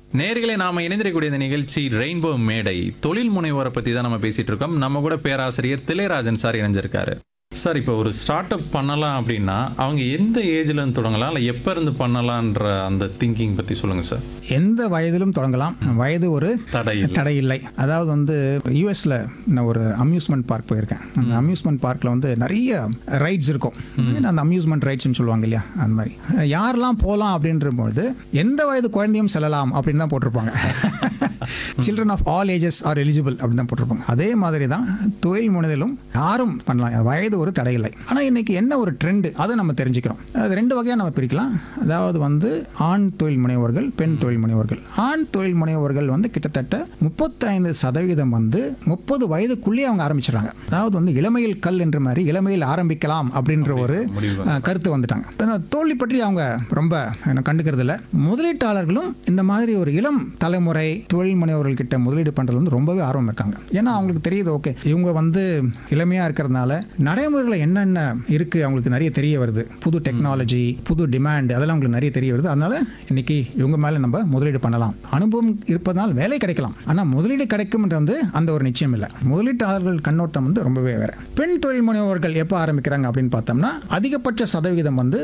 நேயர்களே, நாம இணைந்திருக்கக்கூடிய இந்த நிகழ்ச்சி ரெயின்போ மேடை. தொழில் முனைவோரை பத்தி தான் நம்ம பேசிட்டு இருக்கோம். நம்ம கூட பேராசிரியர் தில்லைராஜன் சார் இணைஞ்சிருக்காரு. சார், இப்போ ஒரு ஸ்டார்ட் அப் பண்ணலாம் அப்படின்னா அவங்க எந்த ஏஜ்ல இருந்து தொடங்கலாம், இல்லை எப்ப இருந்து பண்ணலான்ற அந்த திங்கிங் பத்தி சொல்லுங்க சார். எந்த வயதிலும் தொடங்கலாம். வயது ஒரு தடை இல்லை. அதாவது வந்து யூஎஸ்ல நான் ஒரு அம்யூஸ்மெண்ட் பார்க் போயிருக்கேன். அந்த அம்யூஸ்மெண்ட் பார்க்ல வந்து நிறைய ரைட்ஸ் இருக்கும். அந்த அம்யூஸ்மெண்ட் ரைட்ஸ்னு சொல்லுவாங்க இல்லையா, அந்த மாதிரி யாரெல்லாம் போகலாம் அப்படின்ற பொழுது எந்த வயது குழந்தையும் செல்லலாம் அப்படின்னு தான் போட்டிருப்பாங்க. Children of all ages are eligible அப்படின்னு தான் போட்டிருப்பாங்க. அதே மாதிரி தான் தொழில் முனைதலும் யாரும் பண்ணலாம். வயது ஒரு தடை இல்லை. ஆனால் இன்னைக்கு என்ன ஒரு ட்ரெண்டு அதை நம்ம தெரிஞ்சுக்கிறோம். அது ரெண்டு வகையாக நம்ம பிரிக்கலாம். அதாவது வந்து ஆண் தொழில் முனைவோர்கள், பெண் தொழில் முனைவோர்கள். ஆண் தொழில் முனைவோர்கள் வந்து கிட்டத்தட்ட 35% வந்து 30 வயதுக்குள்ளேயே அவங்க ஆரம்பிச்சிடறாங்க. அதாவது வந்து இளமையில் கல் என்ற மாதிரி இளமையில் ஆரம்பிக்கலாம் அப்படின்ற ஒரு கருத்து வந்துட்டாங்க. தோல்வி பற்றி அவங்க ரொம்ப கண்டுக்கிறது இல்லை. முதலீட்டாளர்களும் இந்த மாதிரி ஒரு இளம் தலைமுறை தொழில் முனைவோர்கள் கிட்ட முதலீடு பண்றது வந்து ரொம்பவே ஆர்வம் இருக்காங்க. ஏன்னா அவங்களுக்கு தெரியுது, ஓகே இவங்க வந்து இளமையா இருக்கிறதுனால நடைமுறைகளை என்னென்ன இருக்கு அவங்களுக்கு நிறைய தெரிய வருது. புது டெக்னாலஜி, புது டிமாண்ட், அதெல்லாம் அவங்களுக்கு நிறைய தெரிய வருது. அதனால இன்னைக்கு இவங்க மேல நம்ம முதலீடு பண்ணலாம். அனுபவம் இருப்பதனால் வேலை கிடைக்கலாம், ஆனா முதலீடு கிடைக்கும் வந்து அந்த ஒரு நிச்சயம் இல்லை. முதலீட்டாளர்கள் கண்ணோட்டம் வந்து ரொம்பவே வேற. பெண் தொழில் முனைவோர்கள் எப்ப ஆரம்பிக்கிறாங்க அப்படின்னு பார்த்தோம்னா அதிகபட்ச சதவிகிதம் வந்து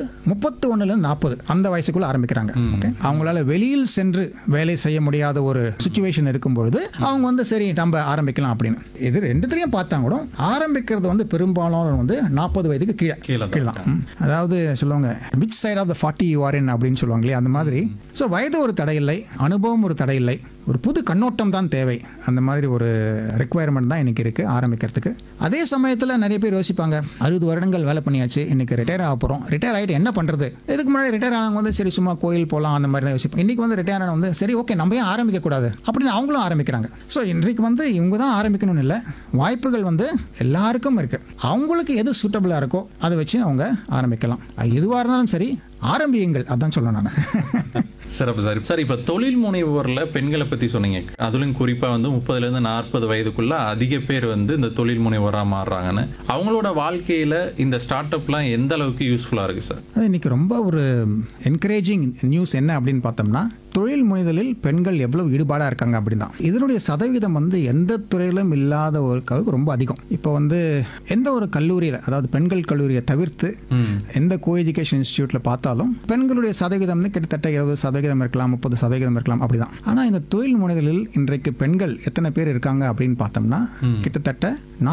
31 40 அந்த வயசுக்குள்ள ஆரம்பிக்கிறாங்க. அவங்களால வெளியில் சென்று வேலை செய்ய முடியாத ஒரு சிச்சுவேஷன் இருக்கும்போது அவங்க வந்து சரி நம்ம ஆரம்பிக்கலாம் அப்படின்னு. இது ரெண்டுத்திலையும் பார்த்தா கூட ஆரம்பிக்கிறது வந்து பெரும்பாலும் வந்து 40 வயதுக்கு கீழே தான். அதாவது சொல்லுவாங்க which side of the 40 you are in அப்படின்னு சொல்லுவாங்க இல்லையா, அந்த மாதிரி. ஸோ வயது ஒரு தடை இல்லை, அனுபவம் ஒரு தடை இல்லை, ஒரு புது கண்ணோட்டம் தான் தேவை. அந்த மாதிரி ஒரு ரெக்குவயர்மெண்ட் தான் இன்னைக்கு இருக்கு ஆரம்பிக்கிறதுக்கு. அதே சமயத்தில் நிறைய பேர் யோசிப்பாங்க, 60 வருடங்கள் வேலை பண்ணியாச்சு, இன்னைக்கு ரிட்டையர் ஆக போகிறோம், ரிட்டையர் ஆகிட்டு என்ன பண்ணுறது. இதுக்கு முன்னாடி ரிட்டையர் ஆனவங்க வந்து சரி சும்மா கோயில் போகலாம் அந்த மாதிரி தான் யோசிப்போம். இன்னைக்கு வந்து ரிட்டையர் ஆனவங்க வந்து சரி ஓகே நம்ம ஏன் ஆரம்பிக்க கூடாது அப்படின்னு அவங்களும் ஆரம்பிக்கிறாங்க. ஸோ இன்றைக்கு வந்து இவங்க தான் ஆரம்பிக்கணும்னு இல்லை, வாய்ப்புகள் வந்து எல்லாருக்கும் இருக்கு. அவங்களுக்கு எது சூட்டபிளாக இருக்கோ அதை வச்சு அவங்க ஆரம்பிக்கலாம். எதுவாக இருந்தாலும் சரி ஆரம்பியுங்கள், அதான் சொல்லணும் நான். சிறப்பு சார். சார், இப்போ தொழில் முனைவோரில் பெண்களை பற்றி சொன்னீங்க. அதுலையும் குறிப்பாக வந்து 30லேருந்து 40 வயதுக்குள்ள அதிக பேர் வந்து இந்த தொழில் முனைவோராக மாறுறாங்கன்னு. அவங்களோட வாழ்க்கையில் இந்த ஸ்டார்ட் அப்லாம் எந்த அளவுக்கு யூஸ்ஃபுல்லாக இருக்குது சார்? அது இன்னைக்கு ரொம்ப ஒரு என்கரேஜிங் நியூஸ் என்ன அப்படின்னு பார்த்தோம்னா, தொழில் முனைதலில் பெண்கள் எவ்வளவு ஈடுபாடாக இருக்காங்க அப்படின்னு தான். இதனுடைய சதவீதம் வந்து எந்த துறையிலும் இல்லாத ஒரு அளவுக்கு ரொம்ப அதிகம். இப்போ வந்து எந்த ஒரு கல்லூரியில், அதாவது பெண்கள் கல்லூரியை தவிர்த்து எந்த கோ எஜுகேஷன் இன்ஸ்டியூட்டில் பார்த்தாலும் பெண்களுடைய சதவீதம் வந்து கிட்டத்தட்ட 20% இருக்கலாம், 30% இருக்கலாம், அப்படிதான். ஆனால் இந்த தொழில் முனைதலில் இன்றைக்கு பெண்கள் எத்தனை பேர் இருக்காங்க அப்படின்னு பார்த்தோம்னா கிட்டத்தட்ட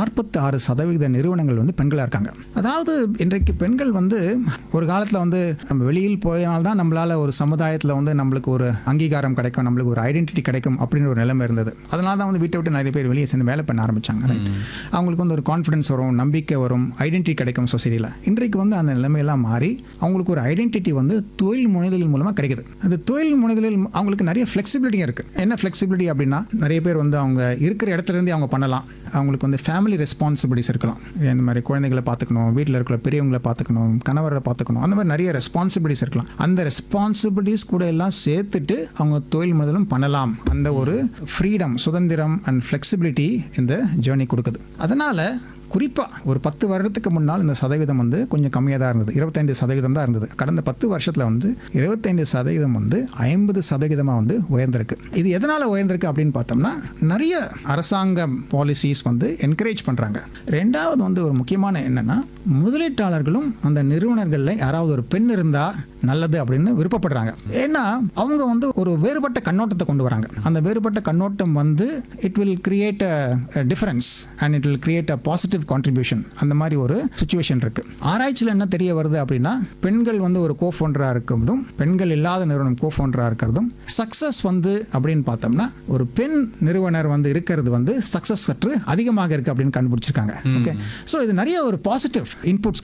46% நிறுவனங்கள் வந்து பெண்களாக இருக்காங்க. அதாவது இன்றைக்கு பெண்கள் வந்து ஒரு காலத்தில் வந்து நம்ம வெளியில் போயினால்தான் நம்மளால ஒரு சமுதாயத்தில் வந்து நம்மளுக்கு ஒரு அங்கீகாரம் கிடைக்கும், நம்மளுக்கு ஒரு ஐடென்டிட்டி கிடைக்கும் அப்படின்னு ஒரு நிலைமை இருந்தது. அதனால தான் வந்து வீட்டை விட்டு நிறைய பேர் வெளியே சென்று வேலை பண்ண ஆரம்பிச்சாங்க. அவங்களுக்கு வந்து ஒரு கான்ஃபிடன்ஸ் வரும், நம்பிக்கை வரும், ஐடென்டிட்டி கிடைக்கும் சொசைட்டியில். இன்றைக்கு வந்து அந்த நிலைமையெல்லாம் மாறி அவங்களுக்கு ஒரு ஐடென்டிட்டி வந்து தொழில் முனைதலின் மூலமாக கிடைக்குது. அந்த தொழில் முனைதலில் அவங்களுக்கு நிறைய ஃப்ளெக்சிபிலிட்டி இருக்குது. என்ன ஃப்ளெக்சிபிலிட்டி அப்படின்னா, நிறைய பேர் வந்து அவங்க இருக்கிற இடத்துல இருந்தே அவங்க பண்ணலாம். அவங்களுக்கு வந்து ஃபேமிலி ரெஸ்பான்சிபிலிட்டிஸ் இருக்கலாம். இந்த மாதிரி குழந்தைகளை பார்த்துக்கணும், வீட்டில் இருக்கிற பெரியவங்களை பார்த்துக்கணும், கணவரை பார்த்துக்கணும், அந்த மாதிரி நிறைய ரெஸ்பான்சிபிலிட்டிஸ் இருக்கலாம். அந்த ரெஸ்பான்சிபிலிட்டிஸ் கூட எல்லாம் சேர்த்துட்டு அவங்க தொழில் முதலும் பண்ணலாம். அந்த ஒரு ஃப்ரீடம், சுதந்திரம் அண்ட் ஃப்ளெக்சிபிலிட்டி இந்த ஜேர்னி கொடுக்குது. அதனால குறிப்பாக ஒரு 10 வருடத்துக்கு முன்னால் இந்த சதவீதம் வந்து கொஞ்சம் கம்மியாக தான் இருந்தது, 25% தான் இருந்தது. கடந்த 10 வருஷத்தில் வந்து 25% வந்து 50% வந்து உயர்ந்திருக்கு. இது எதனால் உயர்ந்திருக்கு அப்படின்னு பார்த்தோம்னா, நிறைய அரசாங்க பாலிசிஸ் வந்து என்கரேஜ் பண்ணுறாங்க. ரெண்டாவது வந்து ஒரு முக்கியமான என்னன்னா, முதலீட்டாளர்களும் அந்த நிறுவனங்களில் யாராவது ஒரு பெண் இருந்தால் நல்லது அப்படின்னு விருப்பப்படுறாங்க. ஏன்னா அவங்க வந்து ஒரு வேறுபட்ட கண்ணோட்டத்தை கொண்டு வராங்க. அந்த வேறுபட்ட கண்ணோட்டம் வந்து it will create a difference and it will create a positive contribution. அந்த மாதிரி ஒரு சிச்சுவேஷன் இருக்கு. ஆராய்ச்சியில் என்ன தெரிய வருது அப்படின்னா, பெண்கள் வந்து ஒரு கோஃபவுண்டராக இருக்கிறதும் பெண்கள் இல்லாத நிறுவனம் கோஃபவுண்டராக இருக்கிறதும் சக்சஸ் வந்து அப்படின்னு பார்த்தோம்னா ஒரு பெண் நிறுவனர் வந்து இருக்கிறது வந்து சக்சஸ் சற்று அதிகமாக இருக்கு அப்படின்னு கண்டுபிடிச்சிருக்காங்க. ஓகே, ஸோ இது நிறைய ஒரு பாசிட்டிவ் இன்புட்ஸ்